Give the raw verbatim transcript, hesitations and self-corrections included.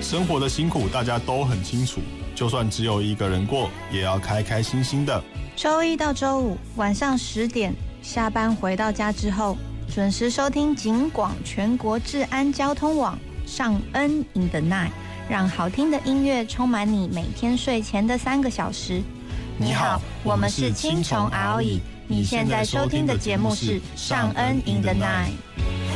生活的辛苦大家都很清楚，就算只有一个人过，也要开开心心的。 周一到周五晚上十点下班回到家之后，准时收听警广全国治安交通网尚恩 in the night， 让好听的音乐充满你每天睡前的三个小时。你好，我们是青虫 R O E， 你现在收听的节目是尚恩 in the night。